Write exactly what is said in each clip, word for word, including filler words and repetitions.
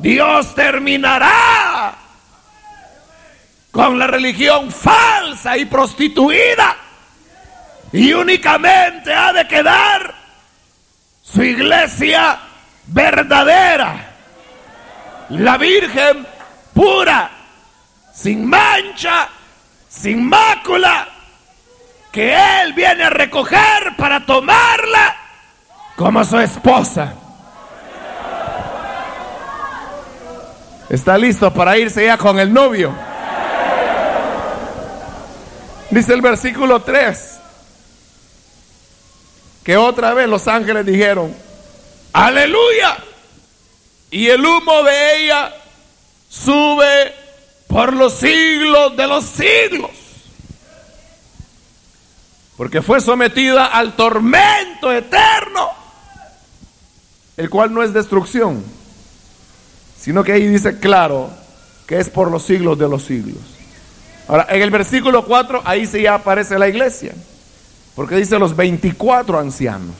Dios terminará con la religión falsa y prostituida, y únicamente ha de quedar su iglesia verdadera, la Virgen pura, sin mancha, sin mácula, que Él viene a recoger para tomarla como su esposa. ¿Está listo para irse ya con el novio? Dice el versículo tres, que otra vez los ángeles dijeron: ¡aleluya! Y el humo de ella sube por los siglos de los siglos, porque fue sometida al tormento eterno, el cual no es destrucción, sino que ahí dice claro que es por los siglos de los siglos. Ahora, en el versículo cuatro, ahí sí ya aparece la iglesia, porque dice los veinticuatro ancianos.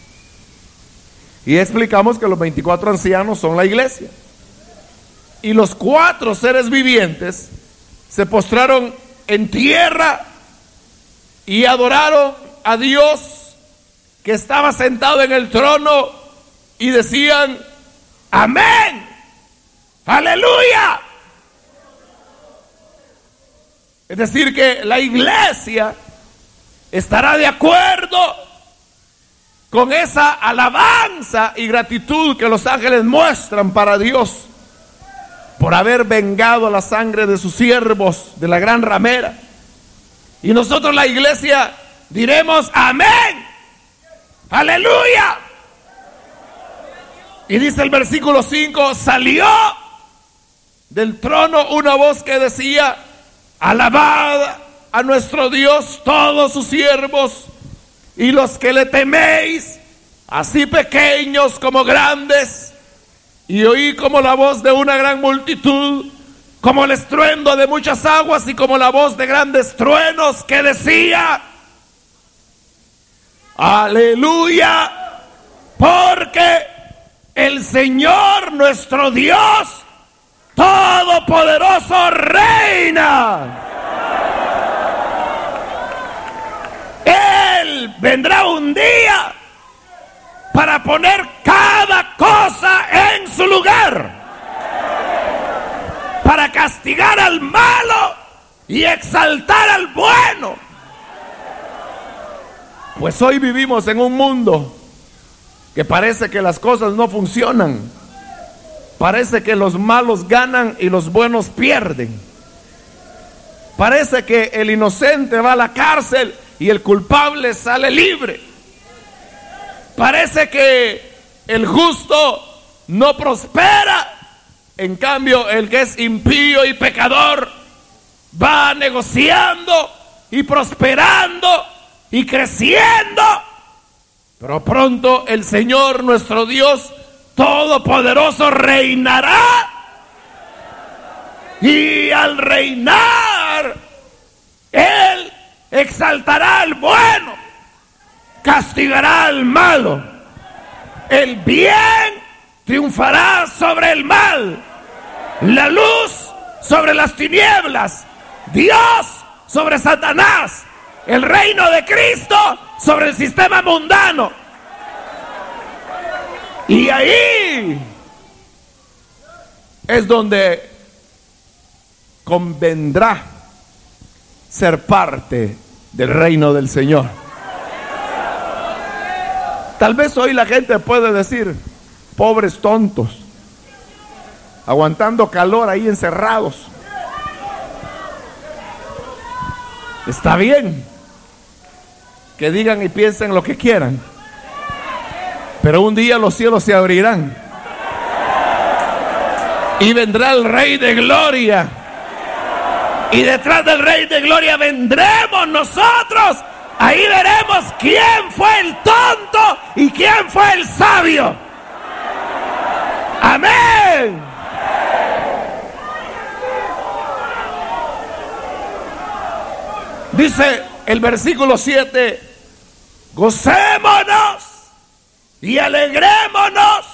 Y explicamos que los veinticuatro ancianos son la iglesia. Y los cuatro seres vivientes se postraron en tierra y adoraron a Dios que estaba sentado en el trono y decían: amén, aleluya. Es decir, que la iglesia estará de acuerdo con esa alabanza y gratitud que los ángeles muestran para Dios por haber vengado la sangre de sus siervos de la gran ramera. Y nosotros, la iglesia, diremos: amén, aleluya. Y dice el versículo cinco: salió del trono una voz que decía: alabad a nuestro Dios todos sus siervos y los que le teméis, así pequeños como grandes. Y oí como la voz de una gran multitud, como el estruendo de muchas aguas y como la voz de grandes truenos, que decía: aleluya, porque el Señor nuestro Dios Todopoderoso reina. Él vendrá un día para poner cada cosa en su lugar, para castigar al malo y exaltar al bueno. Pues hoy vivimos en un mundo que parece que las cosas no funcionan. Parece que los malos ganan y los buenos pierden. Parece que el inocente va a la cárcel y el culpable sale libre. Parece que el justo no prospera, en cambio el que es impío y pecador va negociando y prosperando y creciendo. Pero pronto el Señor nuestro Dios Todopoderoso reinará, y al reinar Él exaltará al bueno, castigará al malo, el bien triunfará sobre el mal, la luz sobre las tinieblas, Dios sobre Satanás, el reino de Cristo sobre el sistema mundano. Y ahí es donde convendrá ser parte del reino del Señor. Tal vez hoy la gente puede decir: pobres tontos, aguantando calor ahí encerrados. Está bien que digan y piensen lo que quieran, pero un día los cielos se abrirán y vendrá el Rey de Gloria, y detrás del Rey de Gloria vendremos nosotros. Ahí veremos quién fue el tonto y quién fue el sabio. Amén. Dice el versículo siete: gocémonos y alegrémonos